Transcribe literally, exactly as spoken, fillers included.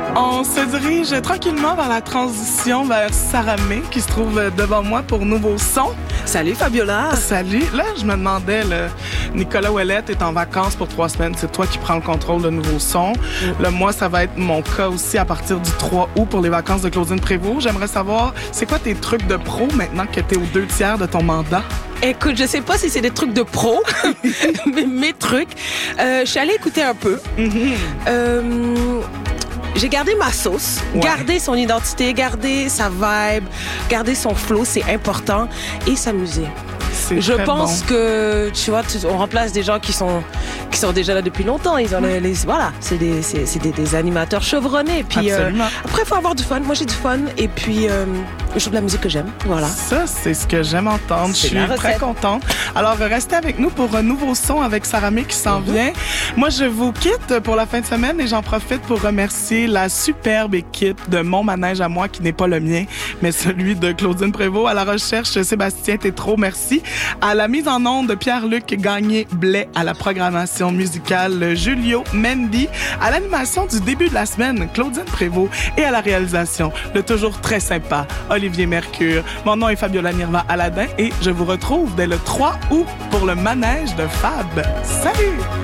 On se dirige tranquillement vers la transition vers Saramé qui se trouve devant moi pour Nouveau Son. Salut Fabiola. Salut. Là, je me demandais, là, Nicolas Ouellette est en vacances pour trois semaines. C'est toi qui prends le contrôle de Nouveau Son. Mm. Là, moi, ça va être mon cas aussi à partir du trois août pour les vacances de Claudine Prévost. J'aimerais savoir, c'est quoi tes trucs de pro maintenant que t'es aux deux tiers de ton mandat? Écoute, je sais pas si c'est des trucs de pro, mais mes trucs. Euh, je suis allée écouter un peu. Mm-hmm. Euh... J'ai gardé ma sauce, ouais. Garder son identité, garder sa vibe, garder son flow, c'est important, et s'amuser. C'est Je pense bon. que, tu vois, on remplace des gens qui sont, qui sont déjà là depuis longtemps. Ils ont les, les, voilà, c'est des, c'est, c'est des, des animateurs chevronnés. Puis, absolument. Euh, après, il faut avoir du fun. Moi, j'ai du fun. Et puis, euh, je joue de la musique que j'aime. Voilà. Ça, c'est ce que j'aime entendre. C'est je suis très contente. Alors, restez avec nous pour un nouveau son avec Saramé qui s'en mm-hmm. vient. Moi, je vous quitte pour la fin de semaine et j'en profite pour remercier la superbe équipe de mon manège à moi, qui n'est pas le mien, mais celui de Claudine Prévost. À la recherche, Sébastien Tétrault, merci. À la mise en onde de Pierre-Luc Gagné-Blais, à la programmation musicale Julio Mendy, à l'animation du début de la semaine Claudine Prévost et à la réalisation le toujours très sympa Olivier Mercure. Mon nom est Fabiola Nirva Aladin et je vous retrouve dès le trois août pour le manège de Fab. Salut!